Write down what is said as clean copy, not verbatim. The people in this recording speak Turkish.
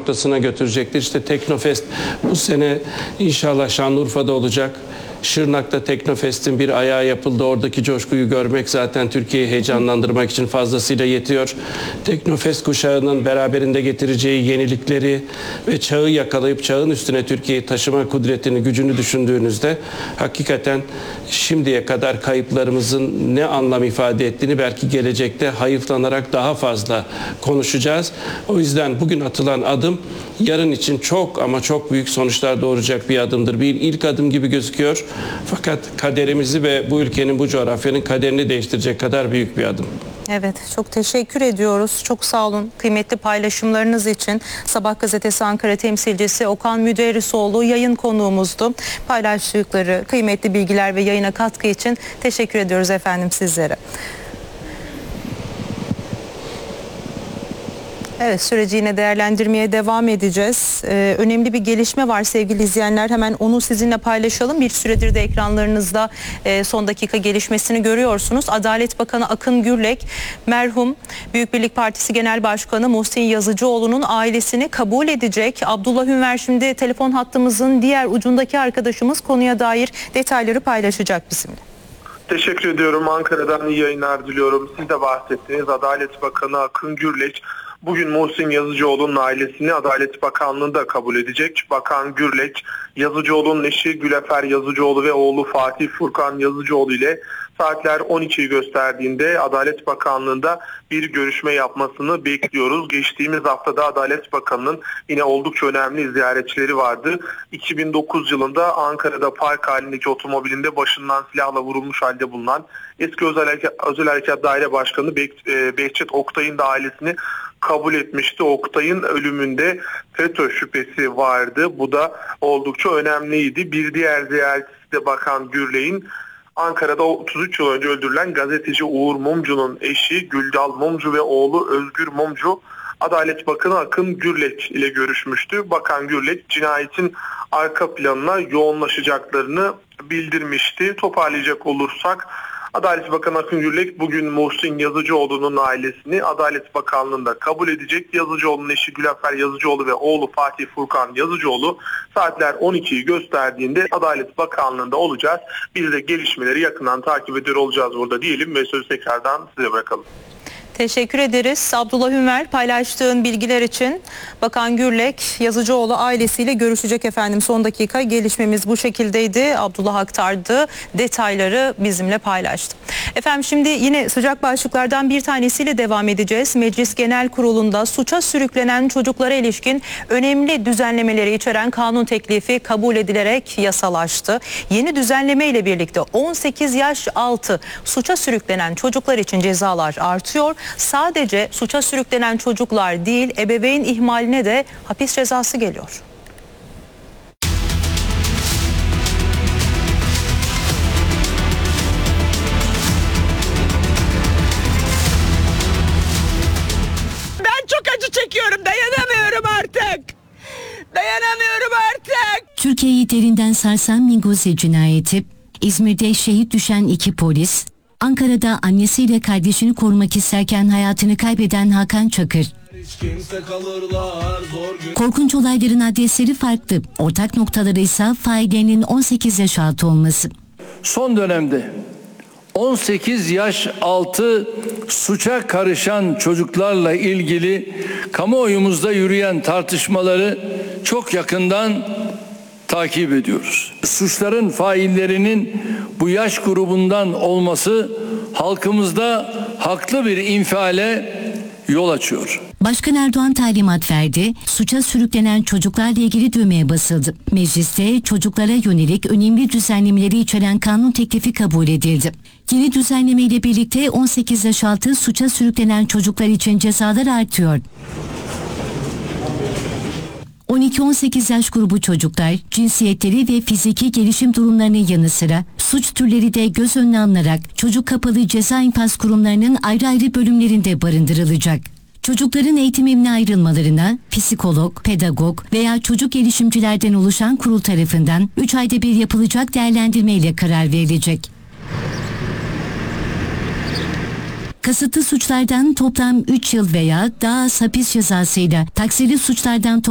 noktasına götürecektir. İşte Teknofest bu sene inşallah Şanlıurfa'da olacak. Şırnak'ta Teknofest'in bir ayağı yapıldı. Oradaki coşkuyu görmek zaten Türkiye'yi heyecanlandırmak için fazlasıyla yetiyor. Teknofest kuşağının beraberinde getireceği yenilikleri ve çağı yakalayıp çağın üstüne Türkiye'yi taşıma kudretini, gücünü düşündüğünüzde hakikaten şimdiye kadar kayıplarımızın ne anlam ifade ettiğini belki gelecekte hayıflanarak daha fazla konuşacağız. O yüzden bugün atılan adım yarın için çok ama çok büyük sonuçlar doğuracak bir adımdır. Bir ilk adım gibi gözüküyor. Fakat kaderimizi ve bu ülkenin, bu coğrafyanın kaderini değiştirecek kadar büyük bir adım. Evet, çok teşekkür ediyoruz. Çok sağ olun kıymetli paylaşımlarınız için. Sabah gazetesi Ankara temsilcisi Okan Müderrisoğlu yayın konuğumuzdu. Paylaştıkları kıymetli bilgiler ve yayına katkı için teşekkür ediyoruz efendim sizlere. Evet, süreci yine değerlendirmeye devam edeceğiz. Önemli bir gelişme var sevgili izleyenler. Hemen onu sizinle paylaşalım. Bir süredir de ekranlarınızda son dakika gelişmesini görüyorsunuz. Adalet Bakanı Akın Gürlek, merhum Büyük Birlik Partisi Genel Başkanı Muhsin Yazıcıoğlu'nun ailesini kabul edecek. Abdullah Ünver şimdi telefon hattımızın diğer ucundaki arkadaşımız konuya dair detayları paylaşacak bizimle. Teşekkür ediyorum. Ankara'dan iyi yayınlar diliyorum. Siz de bahsettiniz. Adalet Bakanı Akın Gürlek bugün Muhsin Yazıcıoğlu'nun ailesini Adalet Bakanlığı'nda kabul edecek. Bakan Gürlek, Yazıcıoğlu'nun eşi Gülefer Yazıcıoğlu ve oğlu Fatih Furkan Yazıcıoğlu ile saatler 12'yi gösterdiğinde Adalet Bakanlığı'nda bir görüşme yapmasını bekliyoruz. Geçtiğimiz haftada Adalet Bakanı'nın yine oldukça önemli ziyaretçileri vardı. 2009 yılında Ankara'da park halindeki otomobilinde başından silahla vurulmuş halde bulunan eski Özel Harekat Daire Başkanı Behçet Oktay'ın da ailesini kabul etmişti. Oktay'ın ölümünde FETÖ şüphesi vardı. Bu da oldukça önemliydi. Bir diğer ziyaretçisi de Bakan Gürlek'in Ankara'da 33 yıl önce öldürülen gazeteci Uğur Mumcu'nun eşi Güldal Mumcu ve oğlu Özgür Mumcu Adalet Bakanı Akın Gürlek ile görüşmüştü. Bakan Gürlek cinayetin arka planına yoğunlaşacaklarını bildirmişti. Toparlayacak olursak Adalet Bakanı Akın Gürlek bugün Muhsin Yazıcıoğlu'nun ailesini Adalet Bakanlığı'nda kabul edecek. Yazıcıoğlu'nun eşi Gülefer Yazıcıoğlu ve oğlu Fatih Furkan Yazıcıoğlu saatler 12'yi gösterdiğinde Adalet Bakanlığı'nda olacağız. Biz de gelişmeleri yakından takip ediyor olacağız burada diyelim ve sözü tekrardan size bırakalım. Teşekkür ederiz. Abdullah Ünver paylaştığın bilgiler için. Bakan Gürlek Yazıcıoğlu ailesiyle görüşecek efendim. Son dakika gelişmemiz bu şekildeydi. Abdullah aktardı. Detayları bizimle paylaştı. Efendim şimdi yine sıcak başlıklardan bir tanesiyle devam edeceğiz. Meclis Genel Kurulu'nda suça sürüklenen çocuklara ilişkin önemli düzenlemeleri içeren kanun teklifi kabul edilerek yasalaştı. Yeni düzenleme ile birlikte 18 yaş altı suça sürüklenen çocuklar için cezalar artıyor. Sadece suça sürüklenen çocuklar değil, ebeveyn ihmaline de hapis cezası geliyor. Ben çok acı çekiyorum, dayanamıyorum artık. Dayanamıyorum artık. Türkiye'yi derinden sarsan Mingozzi cinayeti, İzmir'de şehit düşen 2 polis, Ankara'da annesiyle kardeşini korumak isterken hayatını kaybeden Hakan Çakır. Korkunç olayların adresleri farklı. Ortak noktaları ise faillerinin 18 yaş altı olması. Son dönemde 18 yaş altı suça karışan çocuklarla ilgili kamuoyumuzda yürüyen tartışmaları çok yakından takip ediyoruz. Suçların faillerinin bu yaş grubundan olması halkımızda haklı bir infiale yol açıyor. Başkan Erdoğan talimat verdi. Suça sürüklenen çocuklarla ilgili düğmeye basıldı. Mecliste çocuklara yönelik önemli düzenlemeleri içeren kanun teklifi kabul edildi. Yeni düzenleme ile birlikte 18 yaş altı suça sürüklenen çocuklar için cezalar artıyor. 12-18 yaş grubu çocuklar cinsiyetleri ve fiziki gelişim durumlarının yanı sıra suç türleri de göz önüne alınarak çocuk kapalı ceza infaz kurumlarının ayrı ayrı bölümlerinde barındırılacak. Çocukların eğitimine ayrılmalarına psikolog, pedagog veya çocuk gelişimcilerden oluşan kurul tarafından 3 ayda bir yapılacak değerlendirme ile karar verilecek. Kasıtlı suçlardan toplam 3 yıl veya daha az hapis cezasıyla taksirli suçlardan